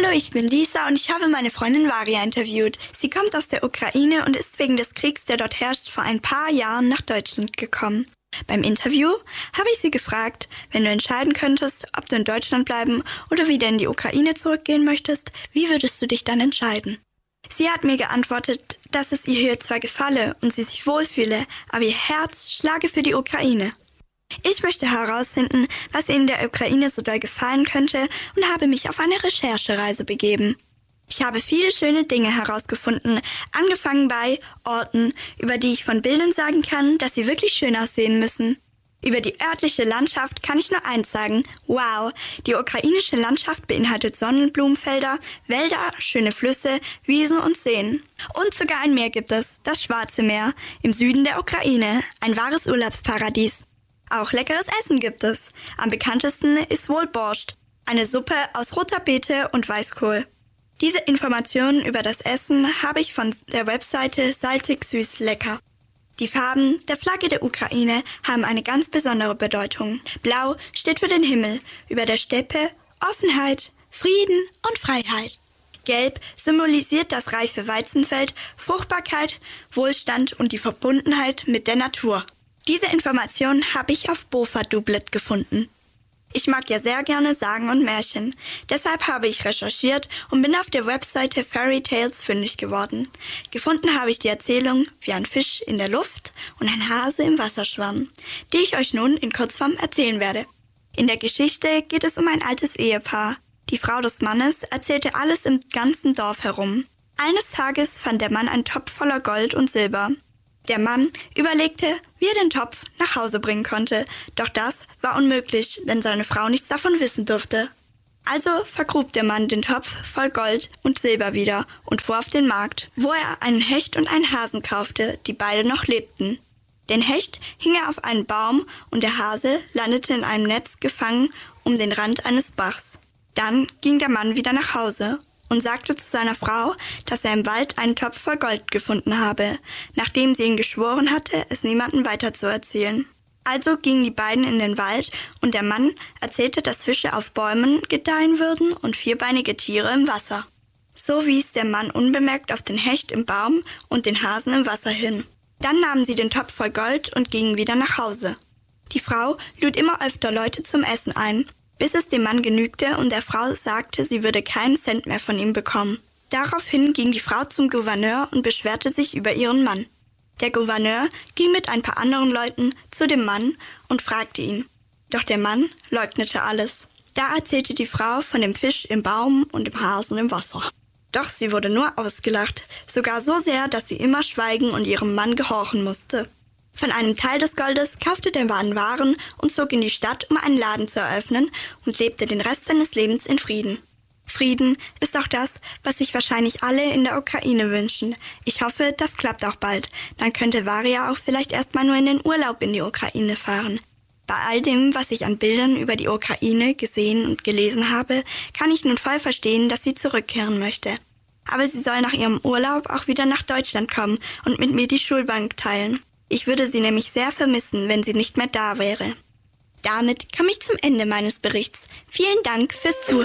Hallo, ich bin Lisa und ich habe meine Freundin Varia interviewt. Sie kommt aus der Ukraine und ist wegen des Kriegs, der dort herrscht, vor ein paar Jahren nach Deutschland gekommen. Beim Interview habe ich sie gefragt, wenn du entscheiden könntest, ob du in Deutschland bleiben oder wieder in die Ukraine zurückgehen möchtest, wie würdest du dich dann entscheiden? Sie hat mir geantwortet, dass es ihr hier zwar gefalle und sie sich wohlfühle, aber ihr Herz schlage für die Ukraine. Ich möchte herausfinden, was ihr in der Ukraine so doll gefallen könnte und habe mich auf eine Recherchereise begeben. Ich habe viele schöne Dinge herausgefunden, angefangen bei Orten, über die ich von Bildern sagen kann, dass sie wirklich schön aussehen müssen. Über die örtliche Landschaft kann ich nur eins sagen: Wow, die ukrainische Landschaft beinhaltet Sonnenblumenfelder, Wälder, schöne Flüsse, Wiesen und Seen. Und sogar ein Meer gibt es, das Schwarze Meer, im Süden der Ukraine, ein wahres Urlaubsparadies. Auch leckeres Essen gibt es. Am bekanntesten ist wohl Borscht, eine Suppe aus roter Beete und Weißkohl. Diese Informationen über das Essen habe ich von der Webseite Salzig Süß Lecker. Die Farben der Flagge der Ukraine haben eine ganz besondere Bedeutung. Blau steht für den Himmel, über der Steppe Offenheit, Frieden und Freiheit. Gelb symbolisiert das reife Weizenfeld, Fruchtbarkeit, Wohlstand und die Verbundenheit mit der Natur. Diese Informationen habe ich auf Bofa-Doublet gefunden. Ich mag ja sehr gerne Sagen und Märchen. Deshalb habe ich recherchiert und bin auf der Webseite Fairy Tales fündig geworden. Gefunden habe ich die Erzählung Wie ein Fisch in der Luft und ein Hase im Wasser schwamm, die ich euch nun in Kurzform erzählen werde. In der Geschichte geht es um ein altes Ehepaar. Die Frau des Mannes erzählte alles im ganzen Dorf herum. Eines Tages fand der Mann einen Topf voller Gold und Silber. Der Mann überlegte, wie er den Topf nach Hause bringen konnte, doch das war unmöglich, denn seine Frau nichts davon wissen durfte. Also vergrub der Mann den Topf voll Gold und Silber wieder und fuhr auf den Markt, wo er einen Hecht und einen Hasen kaufte, die beide noch lebten. Den Hecht hing er auf einen Baum und der Hase landete in einem Netz gefangen um den Rand eines Bachs. Dann ging der Mann wieder nach Hause und sagte zu seiner Frau, dass er im Wald einen Topf voll Gold gefunden habe, nachdem sie ihn geschworen hatte, es niemandem weiterzuerzählen. Also gingen die beiden in den Wald und der Mann erzählte, dass Fische auf Bäumen gedeihen würden und vierbeinige Tiere im Wasser. So wies der Mann unbemerkt auf den Hecht im Baum und den Hasen im Wasser hin. Dann nahmen sie den Topf voll Gold und gingen wieder nach Hause. Die Frau lud immer öfter Leute zum Essen ein, bis es dem Mann genügte und der Frau sagte, sie würde keinen Cent mehr von ihm bekommen. Daraufhin ging die Frau zum Gouverneur und beschwerte sich über ihren Mann. Der Gouverneur ging mit ein paar anderen Leuten zu dem Mann und fragte ihn. Doch der Mann leugnete alles. Da erzählte die Frau von dem Fisch im Baum und dem Hasen im Wasser. Doch sie wurde nur ausgelacht, sogar so sehr, dass sie immer schweigen und ihrem Mann gehorchen musste. Von einem Teil des Goldes kaufte der Mann Waren und zog in die Stadt, um einen Laden zu eröffnen und lebte den Rest seines Lebens in Frieden. Frieden ist auch das, was sich wahrscheinlich alle in der Ukraine wünschen. Ich hoffe, das klappt auch bald. Dann könnte Varia auch vielleicht erstmal nur in den Urlaub in die Ukraine fahren. Bei all dem, was ich an Bildern über die Ukraine gesehen und gelesen habe, kann ich nun voll verstehen, dass sie zurückkehren möchte. Aber sie soll nach ihrem Urlaub auch wieder nach Deutschland kommen und mit mir die Schulbank teilen. Ich würde sie nämlich sehr vermissen, wenn sie nicht mehr da wäre. Damit komme ich zum Ende meines Berichts. Vielen Dank fürs Zuhören.